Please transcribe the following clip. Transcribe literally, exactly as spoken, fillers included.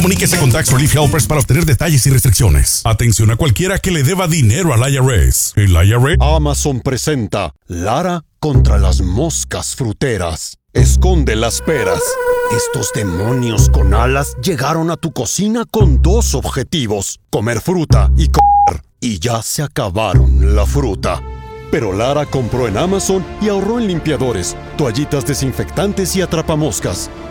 Comuníquese con Tax Relief Helpers para obtener detalles y restricciones. Atención a cualquiera que le deba dinero al I R S. El I R S... Amazon presenta Lara contra las moscas fruteras. Esconde las peras. Estos demonios con alas llegaron a tu cocina con dos objetivos: comer fruta y comer. Y ya se acabaron la fruta. Pero Lara compró en Amazon y ahorró en limpiadores, toallitas desinfectantes y atrapamoscas.